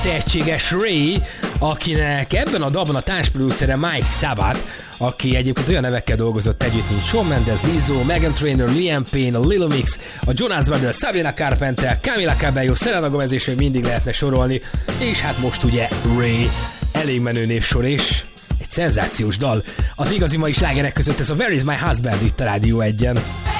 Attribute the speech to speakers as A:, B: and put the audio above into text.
A: tehetséges Ray, akinek ebben a dalban a társproducere Mike Sabat, aki egyébként olyan nevekkel dolgozott együtt, mint Shawn Mendes, Lizzo, Meghan Trainor, Liam Payne, a Lil Mix, a Jonas Brothers, Sabrina Carpenter, Camila Cabello, Selena Gomez, és még mindig lehetne sorolni, és hát most ugye Ray, elég menő névsor, és egy szenzációs dal. Az igazi mai slágerek között ez a Where is my husband itt a Rádió 1-en.